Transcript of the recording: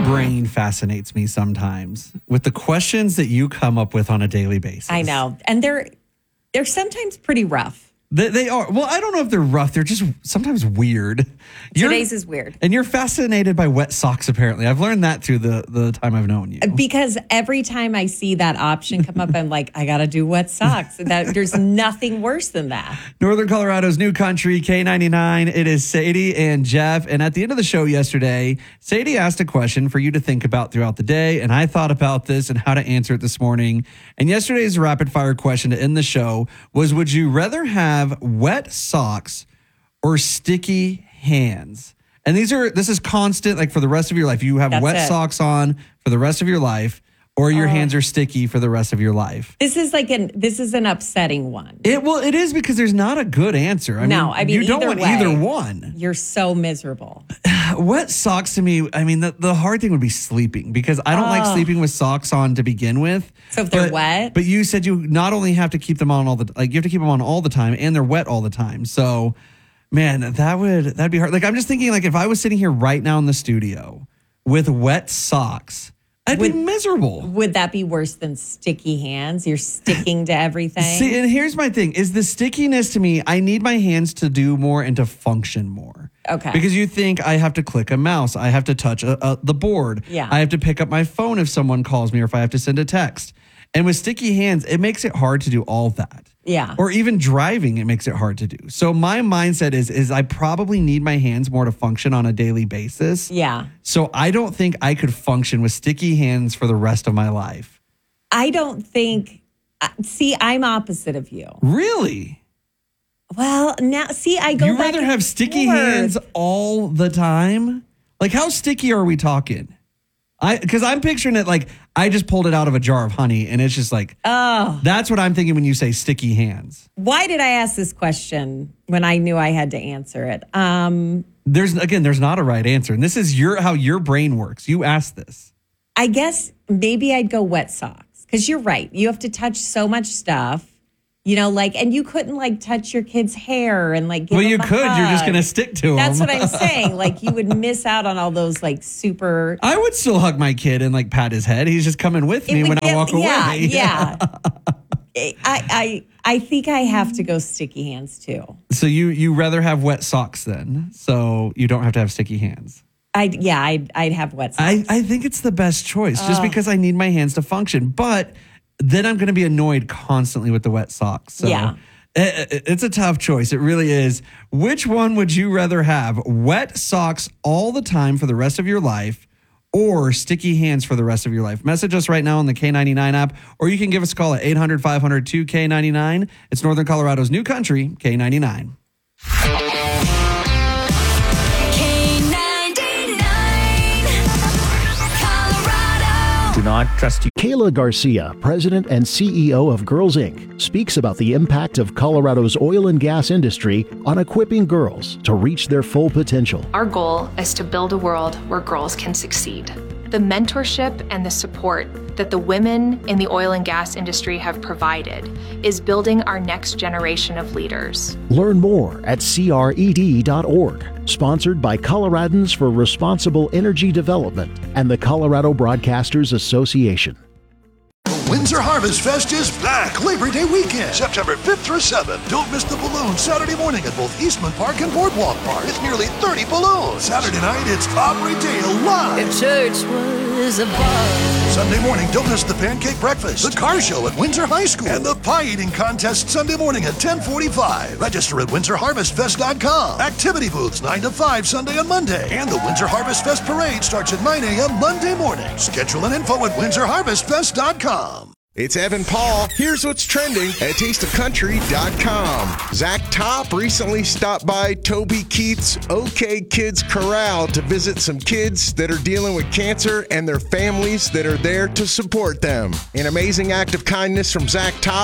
brain fascinates me sometimes with the questions that you come up with on a daily basis. I know. And they're sometimes pretty rough. They are. Well, I don't know if they're rough. They're just sometimes weird. Today's is weird. And you're fascinated by wet socks, apparently. I've learned that through the time I've known you. Because every time I see that option come up, I'm like, I got to do wet socks. There's nothing worse than that. Northern Colorado's new country, K99. It is Sadie and Jeff. And at the end of the show yesterday, Sadie asked a question for you to think about throughout the day. And I thought about this and how to answer it this morning. And yesterday's rapid fire question to end the show was, would you rather have wet socks or sticky hands? And this is constant, like for the rest of your life. You have wet socks on for the rest of your life, or your hands are sticky for the rest of your life. This is an upsetting one. It is, because there's not a good answer. I mean you don't want either one. You're so miserable. Wet socks to me, I mean, the hard thing would be sleeping, because I don't like sleeping with socks on to begin with. So if they're wet? But you said you not only have to keep them on you have to keep them on all the time, and they're wet all the time. So, man, that'd be hard. Like, I'm just thinking, like, if I was sitting here right now in the studio with wet socks, I'd be miserable. Would that be worse than sticky hands? You're sticking to everything. See, and here's my thing, is the stickiness to me, I need my hands to do more and to function more. Okay. Because you think I have to click a mouse, I have to touch the board. Yeah. I have to pick up my phone if someone calls me, or if I have to send a text. And with sticky hands, it makes it hard to do all that. Yeah. Or even driving, it makes it hard to do. So my mindset is I probably need my hands more to function on a daily basis. Yeah. So I don't think I could function with sticky hands for the rest of my life. I don't think, I'm opposite of you. Really? Well, now, I go You back rather have sticky hands all the time? Like, how sticky are we talking? Because I'm picturing it like I just pulled it out of a jar of honey, and it's just like, oh, that's what I'm thinking when you say sticky hands. Why did I ask this question when I knew I had to answer it? There's not a right answer. And this is how your brain works. You asked this. I guess maybe I'd go wet socks, because you're right. You have to touch so much stuff. And you couldn't touch your kid's hair and give Well, him you a could. hug. You're just going to stick to them. That's what I'm saying. You would miss out on all those super. I would still hug my kid and pat his head. He's just coming with me when I walk away. Yeah. I think I have to go sticky hands too. So you rather have wet socks then, so you don't have to have sticky hands. I'd have wet socks. I think it's the best choice, just because I need my hands to function. But then I'm going to be annoyed constantly with the wet socks. So yeah. It's a tough choice. It really is. Which one would you rather have? Wet socks all the time for the rest of your life, or sticky hands for the rest of your life? Message us right now on the K99 app, or you can give us a call at 800-500-2K99. It's Northern Colorado's new country, K99. Do not trust you. Kayla Garcia, president and CEO of Girls Inc., speaks about the impact of Colorado's oil and gas industry on equipping girls to reach their full potential. Our goal is to build a world where girls can succeed. The mentorship and the support that the women in the oil and gas industry have provided is building our next generation of leaders. Learn more at cred.org. Sponsored by Coloradans for Responsible Energy Development and the Colorado Broadcasters Association. Windsor Harvest Fest is back Labor Day weekend, September 5th through 7th. Don't miss the balloon Saturday morning at both Eastman Park and Boardwalk Park with nearly 30 balloons. Saturday night, it's Aubrey Dale live. If church was a bar. Sunday morning, don't miss the pancake breakfast, the car show at Windsor High School, and the pie eating contest Sunday morning at 10:45. Register at WindsorHarvestFest.com. Activity booths 9 to 5 Sunday and Monday. And the Windsor Harvest Fest Parade starts at 9 a.m. Monday morning. Schedule and info at WindsorHarvestFest.com. It's Evan Paul. Here's what's trending at tasteofcountry.com. Zach Top recently stopped by Toby Keith's OK Kids Corral to visit some kids that are dealing with cancer and their families that are there to support them. An amazing act of kindness from Zach Top.